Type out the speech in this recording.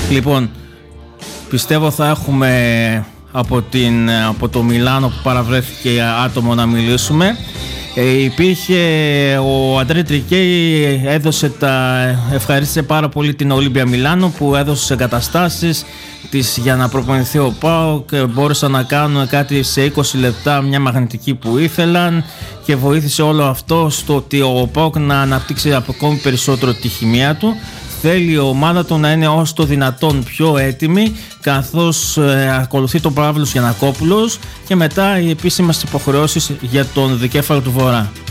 Λοιπόν, πιστεύω θα έχουμε από το Μιλάνο που παραβρέθηκε άτομο να μιλήσουμε. Υπήρχε ο Αντρέ Τρικέι, ευχαρίστησε πάρα πολύ την Ολύμπια Μιλάνο που έδωσε τις εγκαταστάσεις της για να προπονηθεί ο ΠΑΟΚ, μπόρεσαν να κάνουν κάτι σε 20 λεπτά, μια μαγνητική που ήθελαν, και βοήθησε όλο αυτό στο ότι ο ΠΑΟΚ να αναπτύξει ακόμη περισσότερο τη χημεία του. Θέλει η ομάδα του να είναι όσο το δυνατόν πιο έτοιμη, καθώς ακολουθεί τον Παύλος Γιαννακόπουλος και μετά οι επίσημες υποχρεώσεις για τον δικέφαλο του Βορρά.